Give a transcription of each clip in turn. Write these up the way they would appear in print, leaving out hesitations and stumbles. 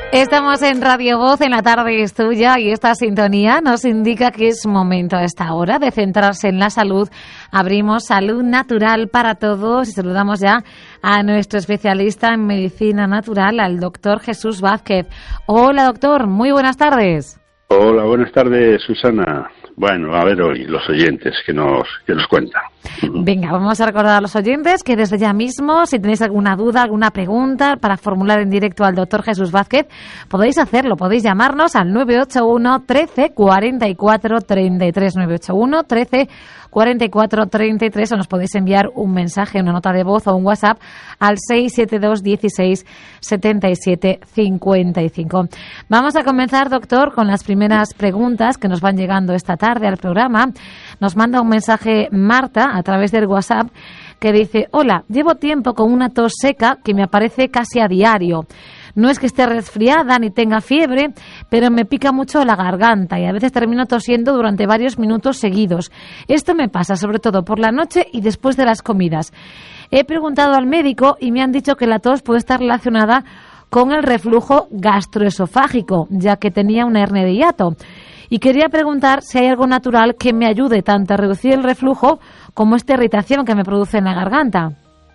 Estamos en Radio Voz, en la tarde es tuya, y esta sintonía nos indica que es momento a esta hora de centrarse en la salud. Abrimos Salud Natural para Todos y saludamos ya a nuestro especialista en medicina natural, al doctor Jesús Vázquez. Hola, doctor, muy buenas tardes. Hola, buenas tardes, Susana. Bueno, a ver hoy los oyentes que nos cuentan. Venga, vamos a recordar a los oyentes que desde ya mismo, si tenéis alguna duda, alguna pregunta para formular en directo al doctor Jesús Vázquez, podéis hacerlo, podéis llamarnos al 981 13 44 33, 981 13 44 33, o nos podéis enviar un mensaje, una nota de voz o un WhatsApp al 672 16 77 55. Vamos a comenzar, doctor, con las primeras preguntas que nos van llegando esta tarde al programa. Nos manda un mensaje Marta a través del WhatsApp que dice: hola, llevo tiempo con una tos seca que me aparece casi a diario. No es que esté resfriada ni tenga fiebre, pero me pica mucho la garganta y a veces termino tosiendo durante varios minutos seguidos. Esto me pasa sobre todo por la noche y después de las comidas. He preguntado al médico y me han dicho que la tos puede estar relacionada con el reflujo gastroesofágico, ya que tenía una hernia de hiato. Y quería preguntar si hay algo natural que me ayude tanto a reducir el reflujo como esta irritación que me produce en la garganta.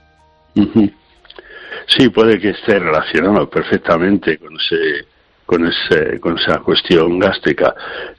Sí, puede que esté relacionado perfectamente con esa cuestión gástrica.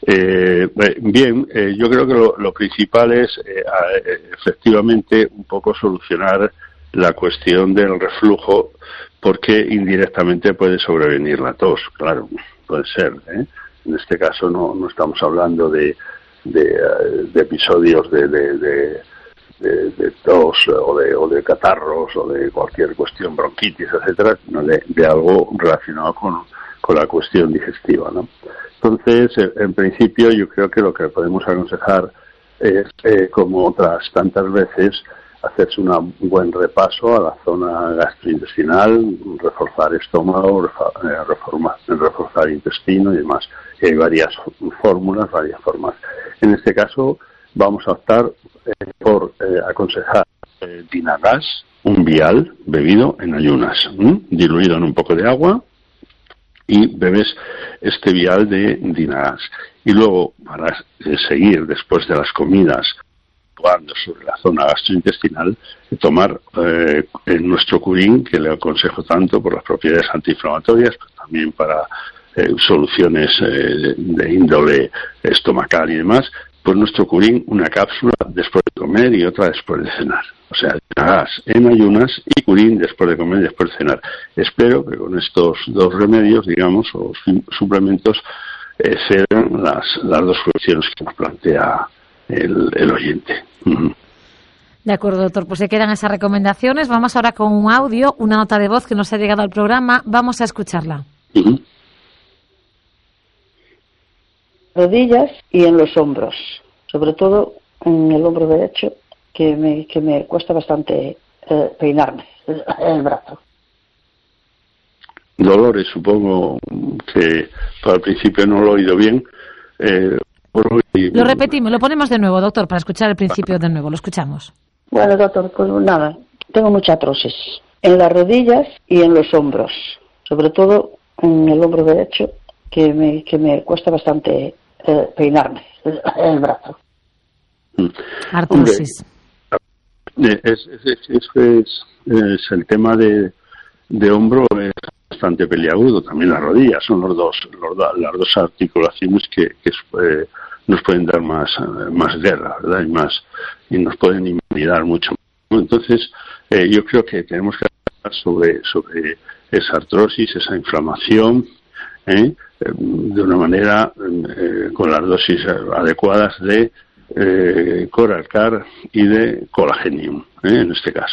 Yo creo que lo principal es efectivamente un poco solucionar la cuestión del reflujo, porque indirectamente puede sobrevenir la tos, claro, puede ser, ¿eh? En este caso no estamos hablando de episodios de tos o de catarros o de cualquier cuestión, bronquitis, etcétera, sino de algo relacionado con la cuestión digestiva, ¿no? Entonces, en principio, yo creo que lo que podemos aconsejar es, como otras tantas veces, hacerse un buen repaso a la zona gastrointestinal, reforzar estómago, reforzar intestino y demás. Y hay varias fórmulas, varias formas. En este caso, vamos a optar por aconsejar Dinagas, un vial bebido en ayunas, diluido en un poco de agua, y bebes este vial de Dinagas. Y luego, para seguir después de las comidas, actuando sobre la zona gastrointestinal, tomar nuestro curín, que le aconsejo tanto por las propiedades antiinflamatorias, pero también para soluciones de índole estomacal y demás. Pues nuestro curín, una cápsula después de comer y otra después de cenar. O sea, gas en ayunas y curín después de comer y después de cenar. Espero que con estos dos remedios, digamos, o suplementos, cedan las dos cuestiones que nos plantea el oyente. De acuerdo, doctor. Pues se quedan esas recomendaciones. Vamos ahora con un audio, una nota de voz que nos ha llegado al programa. Vamos a escucharla. Rodillas y en los hombros, sobre todo en el hombro derecho, que me cuesta bastante peinarme el brazo. Dolores, supongo que al principio no lo he oído bien. Lo repetimos, lo ponemos de nuevo, doctor, para escuchar el principio de nuevo. Lo escuchamos. Bueno, doctor, pues nada, tengo mucha artrosis en las rodillas y en los hombros, sobre todo en el hombro derecho, que me cuesta bastante peinarme el brazo. Artrosis. Es el tema de hombro, es bastante peliagudo. También las rodillas son las dos articulaciones que nos pueden dar más guerra, ¿verdad? Y nos pueden invalidar mucho. Entonces, yo creo que tenemos que hablar sobre esa artrosis, esa inflamación, de una manera con las dosis adecuadas de Coralcar y de Colagenium, en este caso.